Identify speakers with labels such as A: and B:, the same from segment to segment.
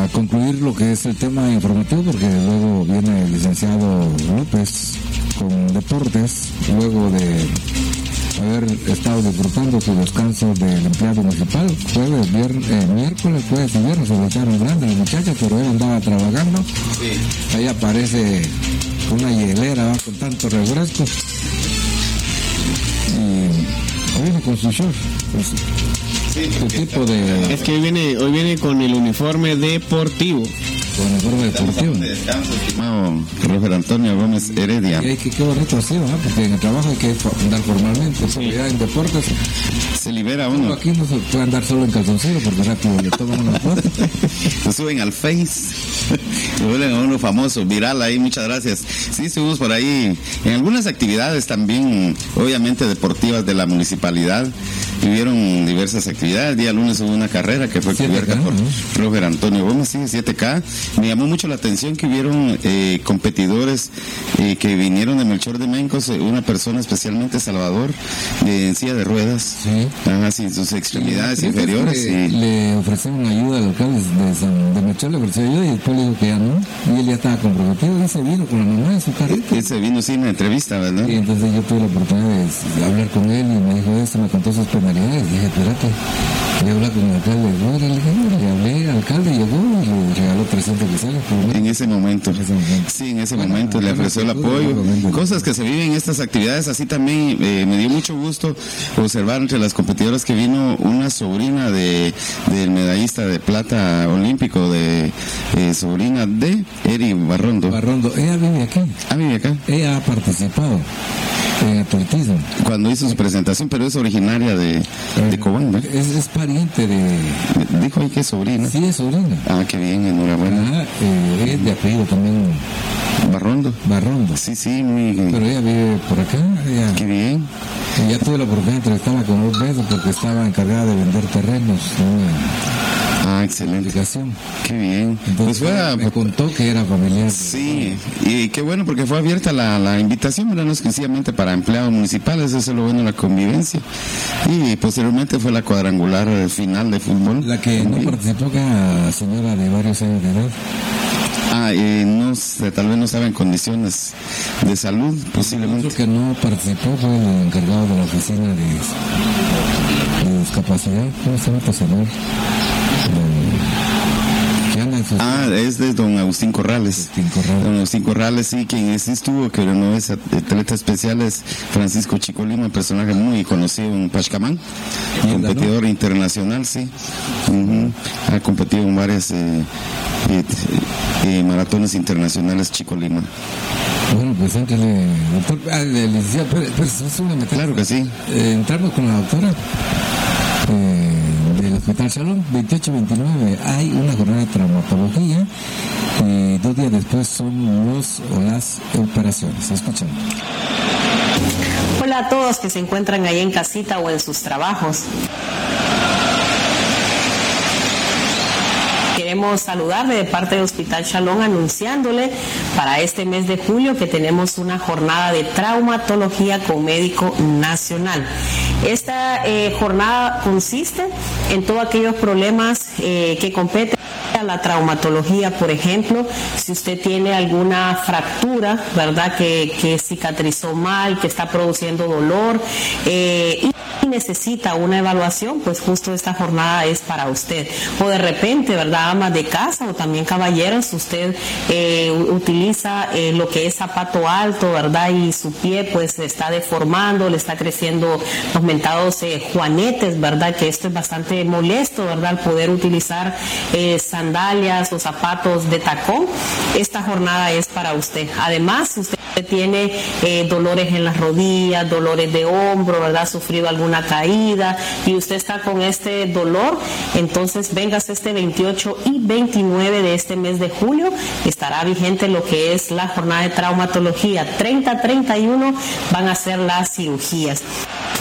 A: para concluir lo que es el tema informativo, porque luego viene el licenciado López con deportes, luego de haber estado disfrutando su descanso del empleado municipal. Jueves, miércoles, jueves y viernes se lo echaron grande los muchachos, pero él andaba trabajando. Sí. Ahí aparece una hielera con tanto refresco y viene con su short, pues, sí, su tipo de...
B: Es que hoy viene con el uniforme deportivo.
A: Con el uniforme deportivo.
C: Estimado Roger Antonio Gómez Heredia.
A: Y qué bonito así, ¿no? Porque en el trabajo hay que andar formalmente, sí. Ya en deportes
C: se libera uno.
A: Aquí no se puede andar solo en calzoncillo porque rápido le toman una foto.
C: Se suben al Face, lo vuelven a uno famoso, viral ahí, muchas gracias. Sí, estuvimos por ahí en algunas actividades también, obviamente deportivas de la municipalidad. Hubieron diversas actividades. El día lunes hubo una carrera que fue cubierta por Roger Antonio Gómez, sí, 7K. Me llamó mucho la atención que hubieron competidores que vinieron de Melchor de Mencos, una persona especialmente Salvador, en silla de ruedas, sí. Sin sus extremidades inferiores.
A: Le ofrecieron ayuda al alcalde de Melchor, le ofreció ayuda y después le dijo que ya no. Y él ya estaba comprometido y se vino con la mamá de su carrito.
C: Él se vino sin una entrevista, ¿verdad?
A: Y entonces yo tuve la oportunidad de hablar con él y me dijo esto, me contó sus penalidades. Dije, espérate, voy a hablar con el alcalde. Le hablé al alcalde, llegó y le regaló 300 quetzales.
C: En ese momento. Sí, en ese momento le ofreció el apoyo. Cosas que se viven en estas actividades. Así también me dio mucho gusto observar entre las competidoras que vino una sobrina del medallista de plata olímpico, sobrina de Eri Barrondo.
A: Ella vive aquí.
C: Vive acá.
A: Ella ha participado en atletismo.
C: Cuando hizo su presentación, pero es originaria de Cobán, ¿no?
A: Es pariente de...
C: Dijo ahí que es sobrina.
A: Sí, es sobrina.
C: Qué bien, enhorabuena.
A: Es de apellido también.
C: Barrondo. Sí, muy...
A: Pero ella vive por acá.
C: Qué bien.
A: Ya tuve la oportunidad de entrevistarla con 2 veces porque estaba encargada de vender terrenos.
C: Excelente.
A: Qué bien. Entonces,
C: pues
A: me contó que era familiar.
C: Sí, y qué bueno porque fue abierta la invitación, ¿verdad? No exclusivamente para empleados municipales, eso es lo bueno de la convivencia. Y posteriormente fue la cuadrangular final de fútbol.
A: La que no participó, que era señora de varios años de edad.
C: No sé, tal vez no estaba en condiciones de salud, posiblemente.
A: Otro que no participó fue el encargado de la oficina de discapacidad. ¿Cómo se llama este señor?
C: Es de don Agustín Corrales. Don Agustín Corrales, sí, quien sí estuvo, que no es atleta especial, es Francisco Chico Lima, un personaje muy conocido en Pachcamán, competidor internacional, sí. Ha competido en varias maratones internacionales, Chico Lima.
A: Bueno, pues entrale, doctor, licenciado, pero
C: claro que sí.
A: Entramos con la doctora. Del Hospital Shalom, 28-29 hay una jornada de traumatología y 2 días después son las operaciones. Escuchen.
D: Hola a todos que se encuentran ahí en casita o en sus trabajos. Queremos saludarle de parte del Hospital Shalom anunciándole para este mes de julio que tenemos una jornada de traumatología con médico nacional. Esta jornada consiste en todos aquellos problemas que competen a la traumatología, por ejemplo, si usted tiene alguna fractura, ¿verdad? Que cicatrizó mal, que está produciendo dolor y necesita una evaluación, pues justo esta jornada es para usted. O de repente, ¿verdad? Amas de casa o también caballeros, usted utiliza lo que es zapato alto, ¿verdad? Y su pie pues se está deformando, le está creciendo los mentados juanetes, ¿verdad? Que esto es bastante molesto, ¿verdad? Al poder utilizar sandalias o zapatos de tacón, esta jornada es para usted. Además, si usted tiene dolores en las rodillas, dolores de hombro, ¿verdad? Ha sufrido alguna caída y usted está con este dolor, entonces véngase este 28 y 29 de este mes de julio, estará vigente lo que es la jornada de traumatología. 30-31 van a ser las cirugías.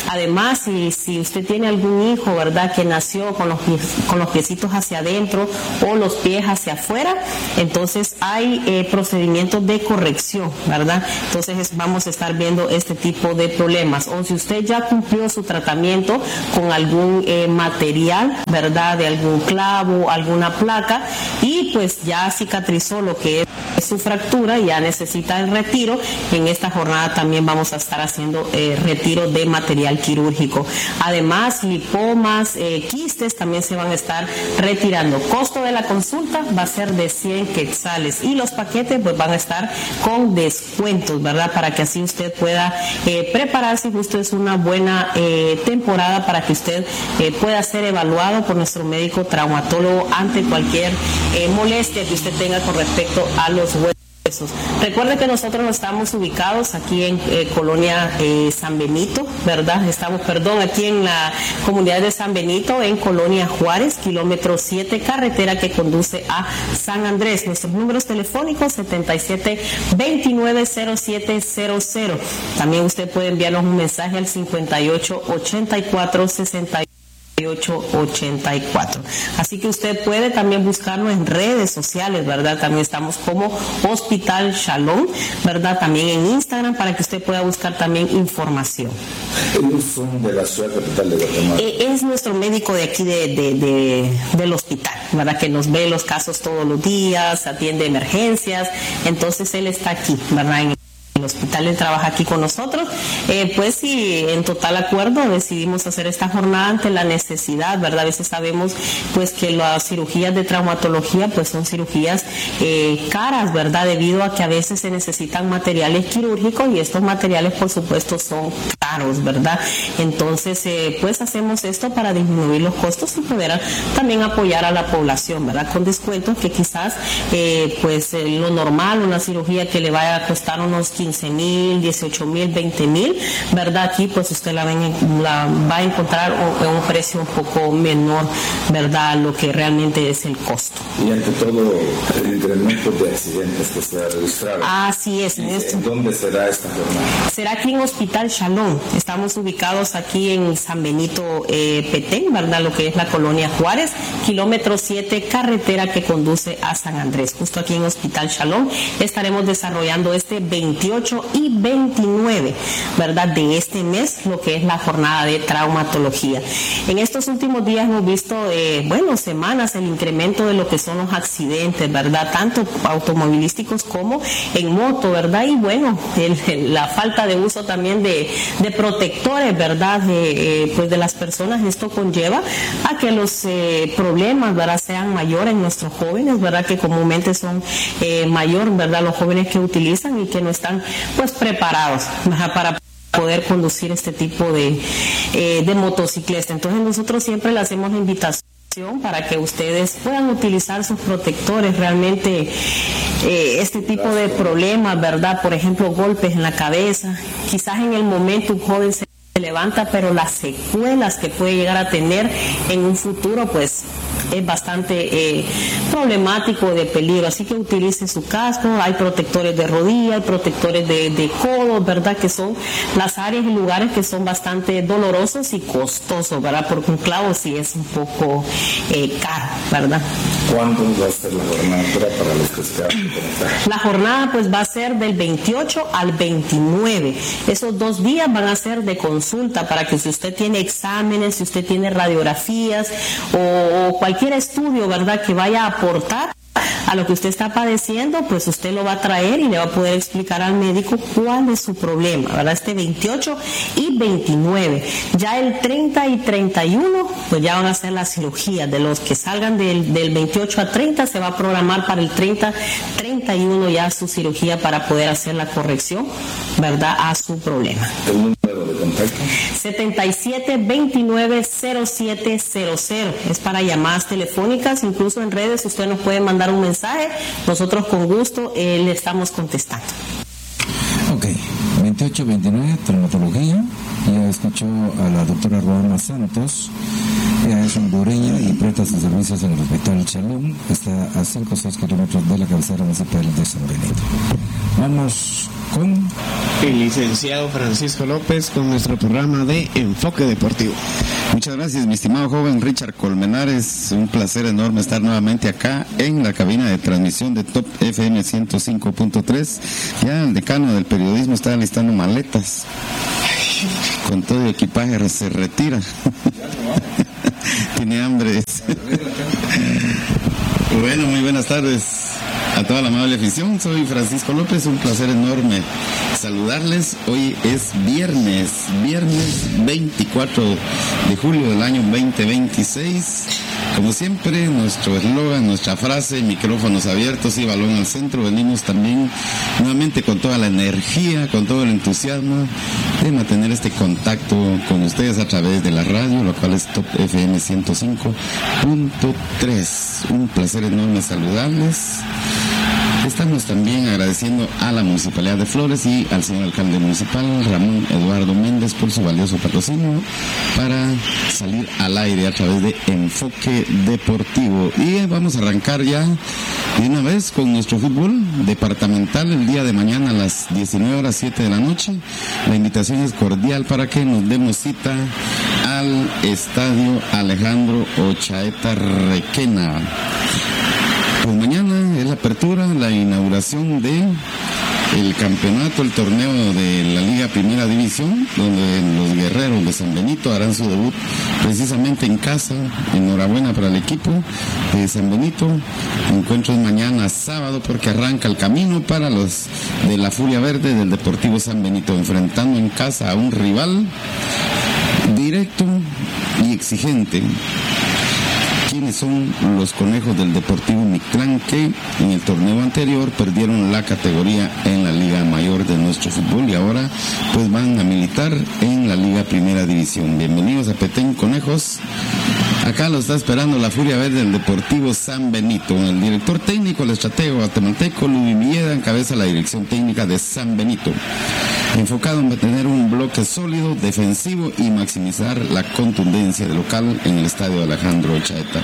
D: Además, si usted tiene algún hijo, ¿verdad?, que nació con los piecitos hacia adentro o los pies hacia afuera, entonces hay procedimientos de corrección, ¿verdad? Entonces vamos a estar viendo este tipo de problemas. O si usted ya cumplió su tratamiento con algún material, ¿verdad?, de algún clavo, alguna placa, y pues ya cicatrizó lo que es su fractura y ya necesita el retiro, en esta jornada también vamos a estar haciendo retiro de material quirúrgico. Además, lipomas, quistes también se van a estar retirando. Costo de la consulta va a ser de 100 quetzales y los paquetes pues van a estar con descuentos, ¿verdad? Para que así usted pueda prepararse, justo es una buena temporada para que usted pueda ser evaluado por nuestro médico traumatólogo ante cualquier molestia que usted tenga con respecto a los huesos. Recuerde que nosotros estamos ubicados aquí en Colonia San Benito, ¿verdad? Estamos, aquí en la comunidad de San Benito, en Colonia Juárez, kilómetro 7, carretera que conduce a San Andrés. Nuestros números telefónicos 77-290700. También usted puede enviarnos un mensaje al 5884-6884. Así que usted puede también buscarnos en redes sociales, ¿verdad? También estamos como Hospital Shalom, ¿verdad? También en Instagram para que usted pueda buscar también información.
A: Ellos son de la ciudad capital de Guatemala.
D: Es nuestro médico de aquí del hospital, ¿verdad? Que nos ve los casos todos los días, atiende emergencias, entonces él está aquí, ¿verdad? En el hospital, él trabaja aquí con nosotros, pues sí, en total acuerdo decidimos hacer esta jornada ante la necesidad, ¿verdad? A veces sabemos pues que las cirugías de traumatología pues son cirugías caras, ¿verdad? Debido a que a veces se necesitan materiales quirúrgicos y estos materiales por supuesto son caros, ¿verdad? Entonces pues hacemos esto para disminuir los costos y poder también apoyar a la población, ¿verdad? Con descuentos que quizás pues lo normal, una cirugía que le vaya a costar unos 15,000, 18,000, 20,000, ¿verdad? Aquí pues usted la va a encontrar a un precio un poco menor, ¿verdad? Lo que realmente es el costo.
A: Y ante todo el incremento de accidentes que se ha registrado.
D: Así es.
A: ¿En dónde será esta jornada?
D: Será aquí en Hospital Shalom. Estamos ubicados aquí en San Benito Petén, ¿verdad? Lo que es la Colonia Juárez, kilómetro 7, carretera que conduce a San Andrés. Justo aquí en Hospital Shalom estaremos desarrollando este 28 y 29, ¿verdad? De este mes, lo que es la jornada de traumatología. En estos últimos días hemos visto, semanas, el incremento de lo que son los accidentes, ¿verdad? Tanto automovilísticos como en moto, ¿verdad? Y bueno, la falta de uso también de protectores, ¿verdad? Pues de las personas, esto conlleva a que los problemas, ¿verdad? Sean mayores en nuestros jóvenes, ¿verdad? Que comúnmente son mayor, ¿verdad? Los jóvenes que utilizan y que no están pues preparados para poder conducir este tipo de motocicleta. Entonces nosotros siempre le hacemos la invitación para que ustedes puedan utilizar sus protectores. Realmente este tipo de problemas, ¿verdad? Por ejemplo, golpes en la cabeza, quizás en el momento un joven se levanta, pero las secuelas que puede llegar a tener en un futuro pues es bastante problemático, de peligro. Así que utilice su casco. Hay protectores de rodilla, hay protectores de codo, ¿verdad? Que son las áreas y lugares que son bastante dolorosos y costosos, ¿verdad? Porque un clavo sí es un poco caro, ¿verdad?
A: ¿Cuándo va a ser la jornada para los que se quedan conectados?
D: La jornada pues va a ser del 28 al 29. Esos 2 días van a ser de consulta para que si usted tiene exámenes, si usted tiene radiografías o cualquier estudio, ¿verdad?, que vaya a aportar a lo que usted está padeciendo, pues usted lo va a traer y le va a poder explicar al médico cuál es su problema, ¿verdad? Este 28 y 29. Ya el 30 y 31, pues ya van a hacer la cirugía. De los que salgan del 28 a 30, se va a programar para el 30, 31 ya su cirugía para poder hacer la corrección, ¿verdad?, a su problema.
A: ¿El número de contacto?
D: 77-290700. Es para llamadas telefónicas, incluso en redes usted nos puede mandar un mensaje. Nosotros con gusto le estamos contestando.
A: Ok, 28-29, traumatología. Ya escuchó a la doctora Roana Santos. Ella es hondureña y presta sus servicios en el Hospital Chalón. Está a 5 o 6 kilómetros de la cabecera municipal de San Benito. Vamos con
B: el licenciado Francisco López con nuestro programa de Enfoque Deportivo.
C: Muchas gracias, mi estimado joven Richard Colmenares. Un placer enorme estar nuevamente acá en la cabina de transmisión de Top FM 105.3. Ya el decano del periodismo está alistando maletas. Con todo el equipaje se retira. Tiene hambre. Bueno, muy buenas tardes a toda la amable afición. Soy Francisco López, un placer enorme saludarles. Hoy es viernes 24 de julio del año 2026. Como siempre, nuestro eslogan, nuestra frase, micrófonos abiertos y balón al centro. Venimos también nuevamente con toda la energía, con todo el entusiasmo de mantener este contacto con ustedes a través de la radio, lo cual es Top FM 105.3. Un placer enorme saludarles. Estamos también agradeciendo a la Municipalidad de Flores y al señor alcalde municipal, Ramón Eduardo Méndez, por su valioso patrocinio para salir al aire a través de Enfoque Deportivo. Y vamos a arrancar ya de una vez con nuestro fútbol departamental el día de mañana a las 19:07 de la noche. La invitación es cordial para que nos demos cita al Estadio Alejandro Ochaeta Requena. Pues mañana es la apertura, la inauguración de el campeonato, el torneo de la Liga Primera División, donde los guerreros de San Benito harán su debut precisamente en casa. Enhorabuena para el equipo de San Benito. El encuentro es mañana sábado porque arranca el camino para los de la Furia Verde del Deportivo San Benito, enfrentando en casa a un rival directo y exigente. ¿Quiénes son los conejos del Deportivo Mictlán, que en el torneo anterior perdieron la categoría en la Liga Mayor de nuestro fútbol y ahora pues van a militar en la Liga Primera División? Bienvenidos a Petén, conejos. Acá lo está esperando la Furia Verde del Deportivo San Benito. El director técnico, el estratega guatemalteco Luis Villeda, encabeza la dirección técnica de San Benito, enfocado en mantener un bloque sólido, defensivo y maximizar la contundencia del local en el Estadio Alejandro Ochaeta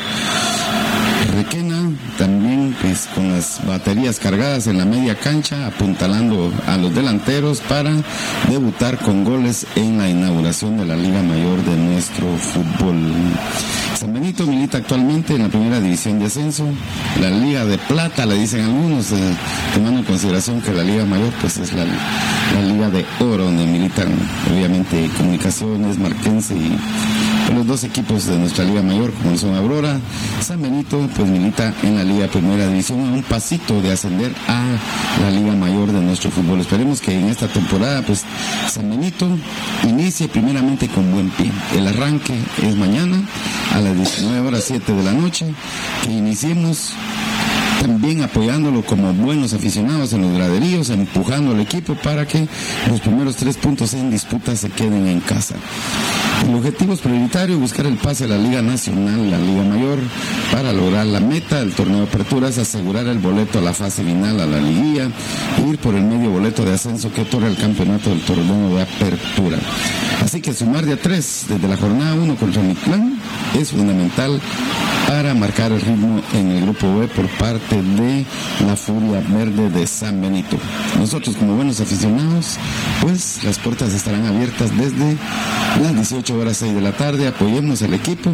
C: Requena, también pues con las baterías cargadas en la media cancha, apuntalando a los delanteros para debutar con goles en la inauguración de la Liga Mayor de nuestro fútbol. San Benito milita actualmente en la primera división de ascenso, la Liga de Plata, le dicen algunos, tomando en consideración que la Liga Mayor pues es la Liga de Oro, donde militan obviamente Comunicaciones, Marquense y los dos equipos de nuestra Liga Mayor, como son Aurora. San Benito pues milita en la Liga Primera División, a un pasito de ascender a la Liga Mayor de nuestro fútbol. Esperemos que en esta temporada pues San Benito inicie primeramente con buen pie. El arranque es mañana a las 19:07 de la noche, que iniciemos también apoyándolo como buenos aficionados en los graderíos, empujando al equipo para que los primeros 3 puntos en disputa se queden en casa. El objetivo es prioritario, buscar el pase a la Liga Nacional, la Liga Mayor. Para lograr la meta del torneo de apertura es asegurar el boleto a la fase final, a la liguilla, e ir por el medio boleto de ascenso que otorga el campeonato del torneo de apertura. Así que sumar de a 3 desde la jornada 1 contra Mictlán es fundamental para marcar el ritmo en el grupo B por parte de la Furia Verde de San Benito. Nosotros, como buenos aficionados, pues las puertas estarán abiertas desde las 18:06 de la tarde. Apoyemos al equipo.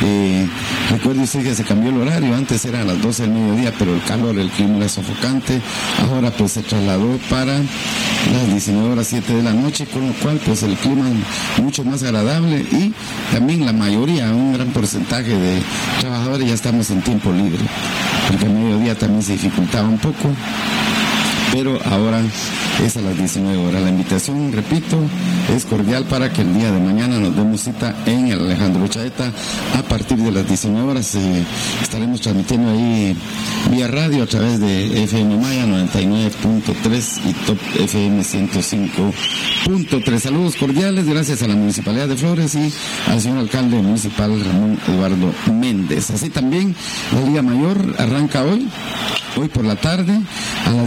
C: Recuerde usted que se cambió el horario, antes era a las 12 del mediodía, pero el calor, el clima era sofocante. Ahora pues se trasladó para las 19:07 de la noche, con lo cual pues el clima es mucho más agradable y también la mayoría, un gran porcentaje de trabajadores ya estamos en tiempo libre, porque al mediodía también se dificultaba un poco, pero ahora es a las 19 horas. La invitación, repito, es cordial para que el día de mañana nos demos cita en el Alejandro Ochaeta a partir de las 19 horas. Estaremos transmitiendo ahí vía radio a través de FM Maya 99.3 y Top FM 105.3. Saludos cordiales, gracias a la Municipalidad de Flores y al señor alcalde municipal Ramón Eduardo Méndez. Así también la Liga Mayor arranca hoy hoy por la tarde, a las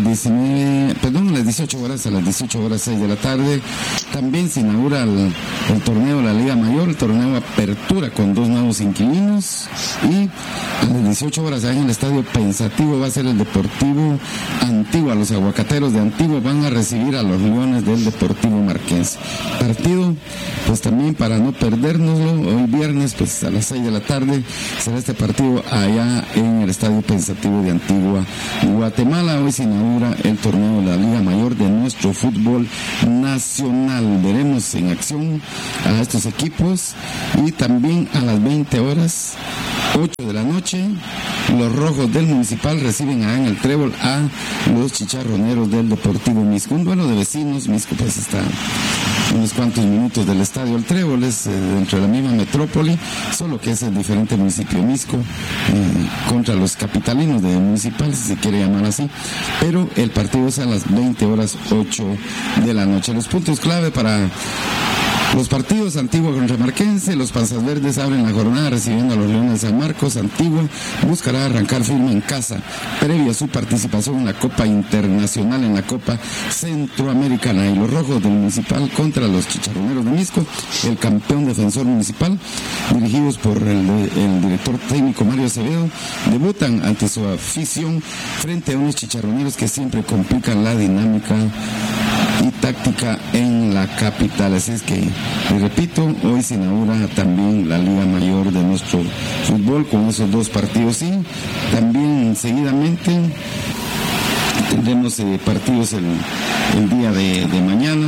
C: 18 horas, a las 18 horas 6 de la tarde, también se inaugura el torneo de la Liga Mayor, el torneo Apertura con 2 nuevos inquilinos, y a las 18 horas en el Estadio Pensativo va a ser el Deportivo Antigua. Los aguacateros de Antigua van a recibir a los Leones del Deportivo Marquense. Partido, pues también para no perdérnoslo, hoy viernes, pues a las 6 de la tarde será este partido allá en el Estadio Pensativo de Antigua, Guatemala. Hoy se inaugura el torneo de la Liga Mayor de nuestro fútbol nacional. Veremos en acción a estos equipos, y también a las 20 horas 8 de la noche, los Rojos del Municipal reciben allá en el Trébol a los Chicharroneros del Deportivo Misco. Un duelo de vecinos. Misco pues está unos cuantos minutos del estadio El Trébol, es dentro de la misma metrópoli, solo que es el diferente municipio Misco, contra los capitalinos de Municipal, si se quiere llamar así, pero el partido es a las 20 horas 8 de la noche. Los puntos clave para los partidos: Antigua contra Marquense. Los Panzas Verdes abren la jornada recibiendo a los Leones de San Marcos. Antigua buscará arrancar firme en casa, previo a su participación en la Copa Internacional, en la Copa Centroamericana. Y los Rojos del Municipal contra los Chicharroneros de Misco, el campeón defensor municipal, dirigidos por el director técnico Mario Acevedo, debutan ante su afición frente a unos chicharroneros que siempre complican la dinámica y táctica en la capital. Así es que, y repito, hoy se inaugura también la Liga Mayor de nuestro fútbol con esos 2 partidos, y también seguidamente tendremos partidos el día de mañana,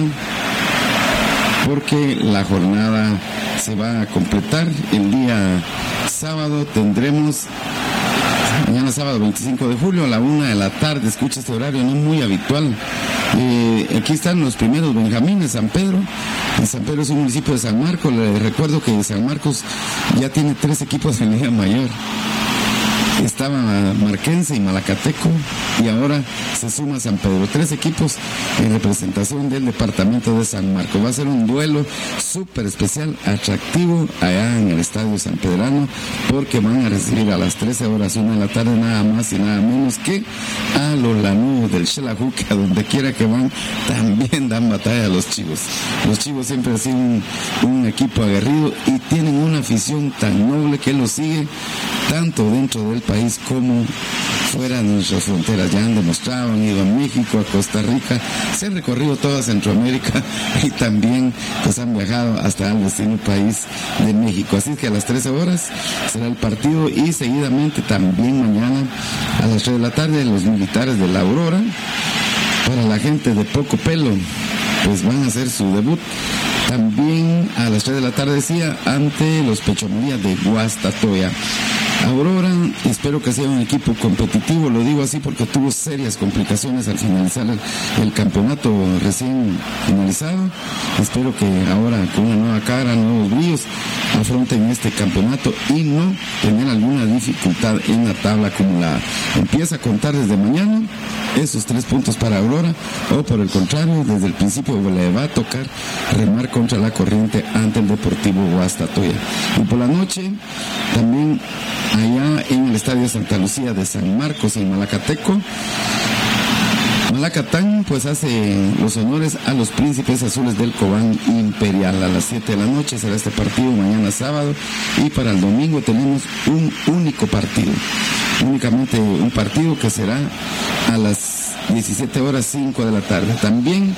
C: porque la jornada se va a completar. El día sábado tendremos, mañana sábado 25 de julio a la 1 de la tarde, escucha este horario, no muy habitual. Aquí están los primeros benjamines, San Pedro. San Pedro es un municipio de San Marcos. Les recuerdo que San Marcos ya tiene 3 equipos en Liga Mayor. Estaba Marquense y Malacateco, y ahora se suma San Pedro. 3 equipos en representación del departamento de San Marcos. Va a ser un duelo súper especial, atractivo, allá en el Estadio San Pedrano, porque van a recibir a las 13 horas 1 de la tarde, nada más y nada menos que a los lanudos del Xelajú, que a donde quiera que van también dan batalla a los Chivos. Los Chivos siempre han sido un equipo aguerrido, y tienen una afición tan noble que los sigue tanto dentro del país como fuera de nuestras fronteras. Ya han demostrado, han ido a México, a Costa Rica, se han recorrido toda Centroamérica, y también pues han viajado hasta el destino país de México. Así que a las 13 horas será el partido, y seguidamente también mañana a las 3 de la tarde los militares de la Aurora, para la gente de poco pelo, pues van a hacer su debut también a las 3 de la tarde, decía, ante los Pechomería de Guastatoya. Aurora, espero que sea un equipo competitivo, lo digo así porque tuvo serias complicaciones al finalizar el campeonato recién finalizado. Espero que ahora, con una nueva cara, nuevos brillos, afronten este campeonato y no tener alguna dificultad en la tabla acumulada. Empieza a contar desde mañana esos 3 puntos para Aurora, o por el contrario, desde el principio le va a tocar remar contra la corriente ante el Deportivo Guastatoya. Y por la noche, también allá en el Estadio Santa Lucía de San Marcos, en Malacateco, Malacatán pues hace los honores a los Príncipes Azules del Cobán Imperial. A las 7 de la noche será este partido, mañana sábado, y para el domingo tenemos un único partido, únicamente un partido, que será a las 17 horas 5 de la tarde. También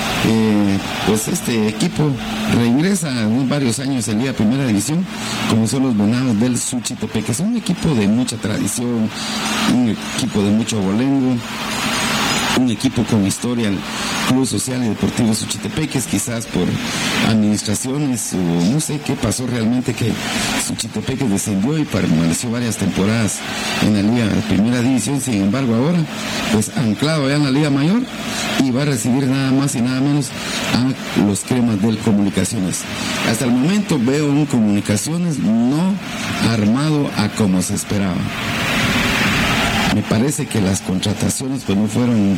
C: pues este equipo reingresa en varios años en Liga Primera División, como son los Venados del Suchitepeque. Es un equipo de mucha tradición, un equipo de mucho abolengo, un equipo con historia, el Club Social y Deportivo Suchitepeques, quizás por administraciones o no sé qué pasó realmente, que Suchitepeques descendió y permaneció varias temporadas en la Liga de Primera División. Sin embargo, ahora pues anclado ya en la Liga Mayor, y va a recibir nada más y nada menos a los Cremas del Comunicaciones. Hasta el momento veo un Comunicaciones no armado a como se esperaba. Me parece que las contrataciones pues no fueron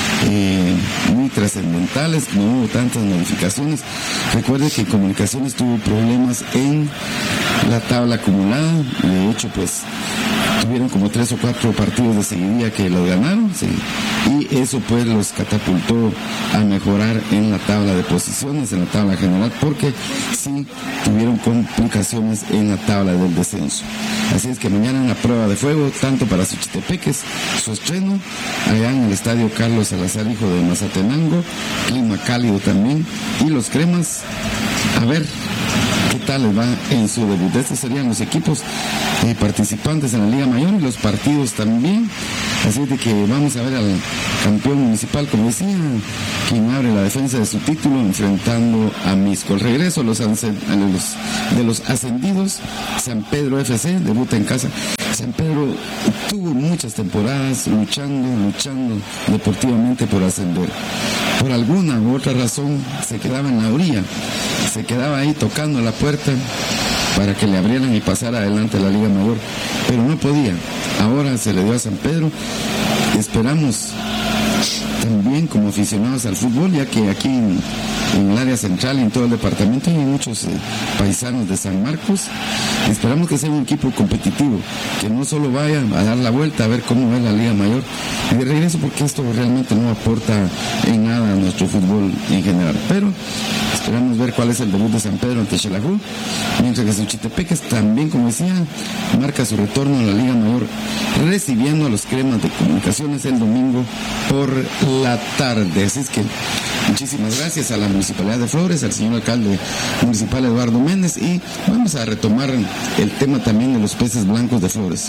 C: muy trascendentales, no hubo tantas modificaciones. Recuerde que Comunicaciones tuvo problemas en la tabla acumulada, de hecho pues tuvieron como 3 o 4 partidos de seguidilla que los ganaron, sí, y eso pues los catapultó a mejorar en la tabla de posiciones, en la tabla general, porque sí tuvieron complicaciones en la tabla del descenso. Así es que mañana una prueba de fuego, tanto para Suchitepeques, su estreno, allá en el estadio Carlos Salazar, hijo de Mazatenango, clima cálido también, y los cremas, a ver qué tal les va en su debut. Estos serían los equipos participantes en la Liga Mayor y los partidos también. Así de que vamos a ver al campeón municipal, como decía, quien abre la defensa de su título enfrentando a Misco. El regreso de los ascendidos, San Pedro FC, debuta en casa. San Pedro tuvo muchas temporadas luchando deportivamente por ascender. Por alguna u otra razón se quedaba en la orilla, se quedaba ahí tocando la puerta para que le abrieran y pasara adelante a la Liga Mayor, pero no podía. Ahora se le dio a San Pedro. Esperamos también como aficionados al fútbol, ya que aquí en el área central y en todo el departamento hay muchos paisanos de San Marcos. Esperamos que sea un equipo competitivo, que no solo vaya a dar la vuelta a ver cómo va la Liga Mayor y de regreso, porque esto realmente no aporta en nada a nuestro fútbol en general. Pero esperamos ver cuál es el debut de San Pedro ante Xelajú, mientras que Suchitepeques también, como decía, marca su retorno a la Liga Mayor, recibiendo a los cremas de Comunicaciones el domingo por la tarde. Así es que muchísimas gracias a la Municipalidad de Flores, al señor alcalde municipal Eduardo Méndez, y vamos a retomar el tema también de los peces blancos de Flores.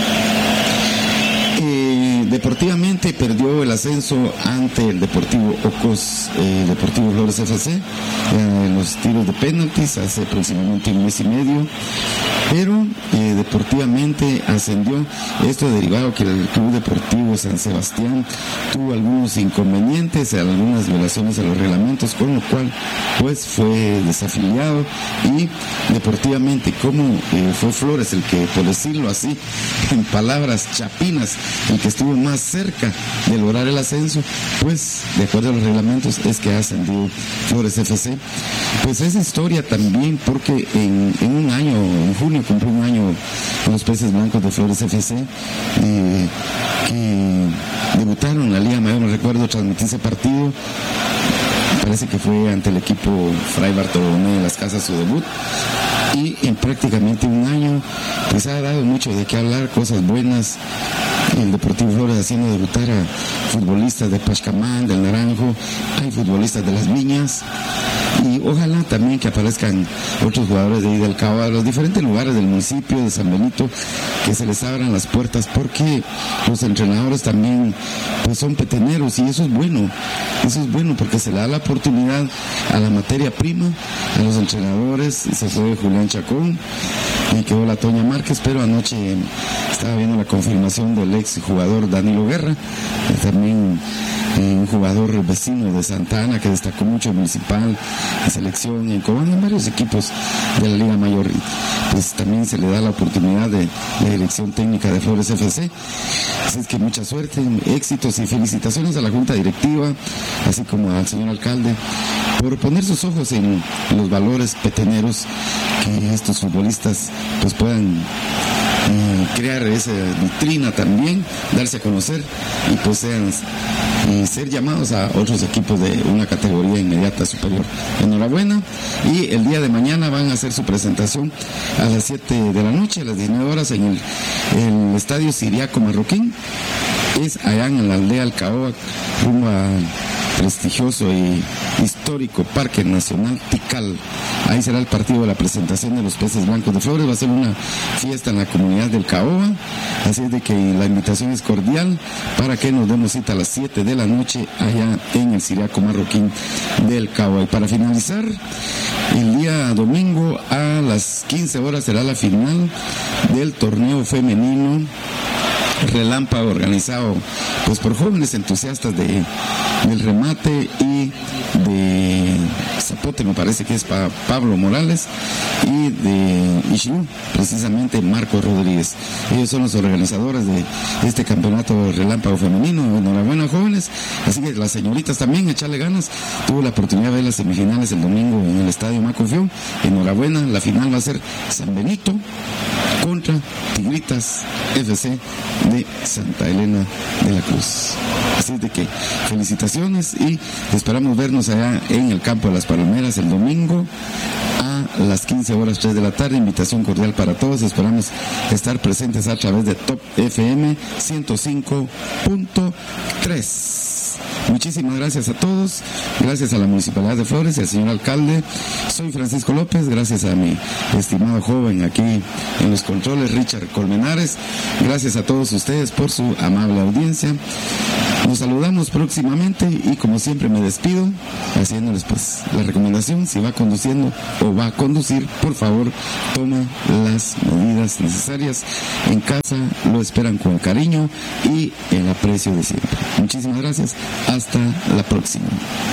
C: Deportivamente perdió el ascenso ante el Deportivo Ocos, Deportivo Flores FC, los tiros de penaltis hace aproximadamente un mes y medio, pero deportivamente ascendió. Esto derivado que el Club Deportivo San Sebastián tuvo algunos inconvenientes, algunas violaciones a los reglamentos, con lo cual pues fue desafiliado, y deportivamente, como fue Flores el que, por decirlo así, en palabras chapinas, el que estuvo más cerca de lograr el ascenso, pues de acuerdo a los reglamentos es que ha ascendido Flores FC. Pues esa historia también, porque en un año, en junio cumplió un año con los peces blancos de Flores FC, que debutaron en la Liga Mayor. No recuerdo, transmití ese partido, parece que fue ante el equipo Fray Bartolomé de las Casas su debut, y en prácticamente un año pues ha dado mucho de qué hablar, cosas buenas. El Deportivo Flores haciendo debutar a futbolistas de Pachcamán, del Naranjo, hay futbolistas de Las Viñas, y ojalá también que aparezcan otros jugadores de ahí del Cabo, de los diferentes lugares del municipio de San Benito, que se les abran las puertas, porque los entrenadores también pues son peteneros, y eso es bueno porque se le da la oportunidad a la materia prima, a los entrenadores. Se fue Julián Chacón y quedó la Toña Márquez, pero anoche estaba viendo la confirmación del ex jugador Danilo Guerra, también un jugador vecino de Santa Ana que destacó mucho en Municipal, en selección, en Cobán, en varios equipos de la Liga Mayor. Pues también se le da la oportunidad de dirección técnica de Flores FC. Así es que mucha suerte, éxitos y felicitaciones a la Junta Directiva, así como al señor alcalde, por poner sus ojos en los valores peteneros, que estos futbolistas pues puedan crear esa vitrina también, darse a conocer y pues ser llamados a otros equipos de una categoría inmediata superior. Enhorabuena, y el día de mañana van a hacer su presentación a las 7 de la noche, a las 19 horas en el Estadio Siriaco Marroquín. Es allá en la aldea Alcaoa, rumbo a prestigioso y histórico Parque Nacional Tikal. Ahí será el partido de la presentación de los peces blancos de Flores. Va a ser una fiesta en la comunidad del Caoba, así es de que la invitación es cordial para que nos demos cita a las 7 de la noche allá en el Siriaco Marroquín del Caoba. Y para finalizar, el día domingo a las 15 horas será la final del torneo femenino relámpago, organizado pues por jóvenes entusiastas del remate y de Zapote, me parece que es Pablo Morales, y de Ixlú, precisamente Marcos Rodríguez. Ellos son los organizadores de este campeonato relámpago femenino. Enhorabuena, jóvenes. Así que las señoritas también, echarle ganas. Tuve la oportunidad de ver las semifinales el domingo en el Estadio Macofión. Enhorabuena, la final va a ser San Benito contra Tigritas FC de Santa Elena de la Cruz. Así de que felicitaciones y esperamos vernos allá en el campo de las Palomeras el domingo a las 15:03 de la tarde. Invitación cordial para todos. Esperamos estar presentes a través de Top FM 105.3. Muchísimas gracias a todos, gracias a la Municipalidad de Flores y al señor alcalde. Soy Francisco López, gracias a mi estimado joven aquí en los controles, Richard Colmenares. Gracias a todos ustedes por su amable audiencia. Nos saludamos próximamente y como siempre me despido haciéndoles pues la recomendación: si va conduciendo o va a conducir, por favor toma las medidas necesarias. En casa lo esperan con cariño y el aprecio de siempre. Muchísimas gracias, hasta la próxima.